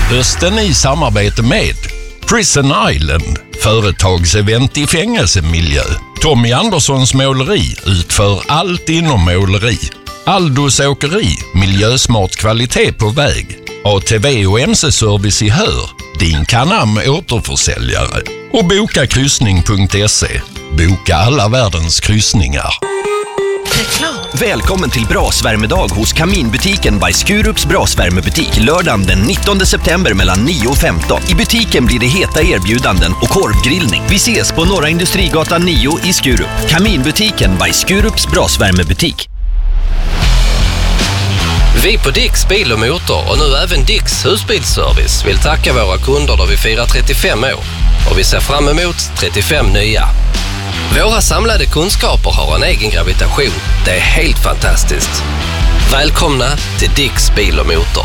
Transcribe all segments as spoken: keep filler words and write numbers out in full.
Hösten i samarbete med Prison Island, företagsevent i fängelsemiljö. Tommy Anderssons måleri utför allt inom måleri. Aldos åkeri, miljösmart kvalitet på väg. A T V och M C-service i Hör, din Canam återförsäljare. Och boka kryssning punkt se. Boka alla världens kryssningar. Välkommen till Brasvärmedag hos Kaminbutiken by Skurups Brasvärmebutik lördagen den nittonde september mellan nio och femton. I butiken blir det heta erbjudanden och korvgrillning. Vi ses på Norra Industrigatan nio i Skurup. Kaminbutiken by Skurups Brasvärmebutik. Vi på Dicks Bil och Motor och nu även Dicks Husbilsservice vill tacka våra kunder då vi firar trettiofem år. Och vi ser fram emot trettiofem nya. Våra samlade kunskaper har en egen gravitation. Det är helt fantastiskt. Välkomna till Dicks Bil och Motor.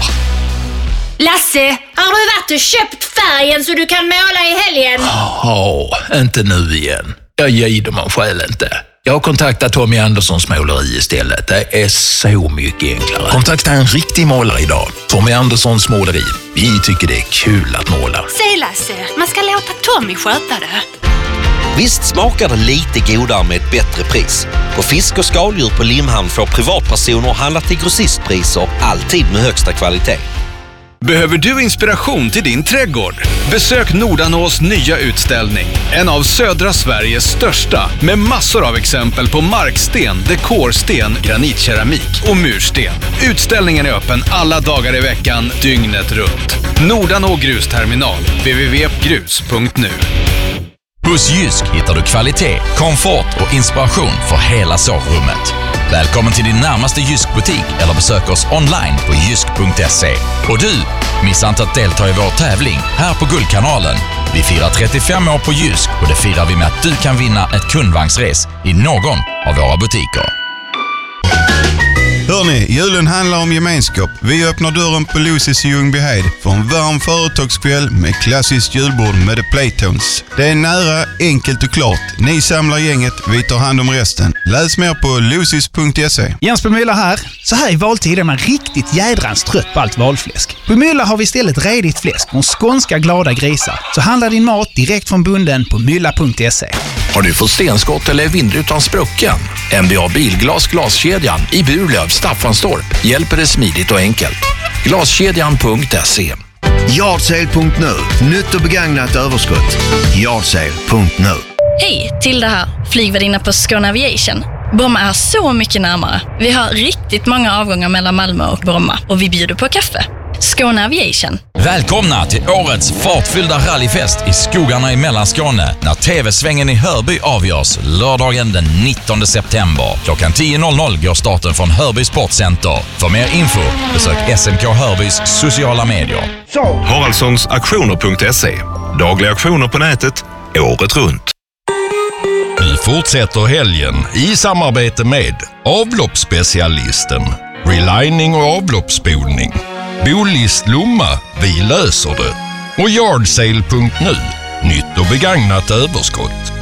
Lasse, har du varit och köpt färgen så du kan måla i helgen? Ja, inte nu igen. Jag gider man själv inte. Jag har kontaktat Tommy Anderssons måleri istället. Det är så mycket enklare. Kontakta en riktig målare idag. Tommy Anderssons måleri. Vi tycker det är kul att måla. Säg Lasse, man ska låta Tommy sköta det. Visst smakar det lite godare med ett bättre pris. På fisk och skaldjur på Limhamn får privatpersoner handla till grossistpriser, alltid med högsta kvalitet. Behöver du inspiration till din trädgård? Besök Nordanås nya utställning. En av södra Sveriges största, med massor av exempel på marksten, dekorsten, granitkeramik och mursten. Utställningen är öppen alla dagar i veckan, dygnet runt. Nordanå grusterminal, w w w punkt grus punkt nu. Hos Jysk hittar du kvalitet, komfort och inspiration för hela sovrummet. Välkommen till din närmaste Jysk-butik eller besök oss online på jysk punkt se. Och du, missa inte att delta i vår tävling här på Guldkanalen. Vi firar trettiofem år på Jysk och det firar vi med att du kan vinna ett kundvagnsres i någon av våra butiker. Hörrni, julen handlar om gemenskap. Vi öppnar dörren på Lucy's i Ljungbyhed för en varm företagskväll med klassiskt julbord med The Playtones. Det är nära, enkelt och klart. Ni samlar gänget, vi tar hand om resten. Läs mer på lucys punkt se. Jens Müller här. Så här i valtid är man riktigt jädrans trött på allt valfläsk. På Müller har vi istället redigt fläsk från skånska glada grisar. Så handla din mat direkt från bunden på mylla punkt se. Har du fått stenskott eller vindrutan sprucken? M B A Bilglas glaskedjan i Burlöv, Staffanstorp hjälper det smidigt och enkelt. Glaskedjan punkt se. Yardsale punkt nu. Nytt och begagnat överskott. Yardsale punkt nu. Hej, Tilda här. Flygvärdinna på Skåne Aviation. Bromma är så mycket närmare. Vi har riktigt många avgångar mellan Malmö och Bromma och vi bjuder på kaffe. Skåne Aviation. Välkomna till årets fartfyllda rallyfest i skogarna i Mellanskåne när T V-svängen i Hörby avgörs lördagen den nittonde september. Klockan tio går starten från Hörby Sportcenter. För mer info besök S M K Hörbys sociala medier. Haraldssons auktioner punkt se. Dagliga auktioner på nätet, året runt. Nu fortsätter helgen i samarbete med avloppsspecialisten, relining och avloppsspolning. Bolist Lomma, vi löser det. Och Yardsale punkt nu, nytt och begagnat överskott.